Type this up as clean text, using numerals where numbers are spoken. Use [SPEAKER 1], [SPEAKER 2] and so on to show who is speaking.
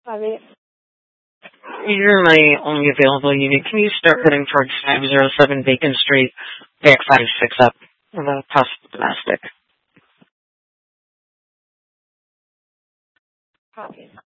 [SPEAKER 1] Copy.
[SPEAKER 2] You're my only available unit. Can you start heading towards 507 Bacon Street, back 56 up, with a possible domestic?
[SPEAKER 1] Copy.